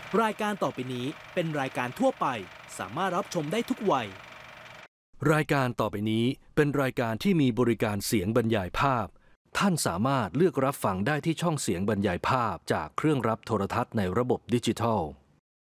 รายการต่อไปนี้เป็นรายการทั่วไปสามารถรับชมได้ทุกวัยรายการต่อไปนี้เป็นรายการที่มีบริการเสียงบรรยายภาพท่านสามารถเลือกรับฟังได้ที่ช่องเสียงบรรยายภาพจากเครื่องรับโทรทัศน์ในระบบดิจิทัล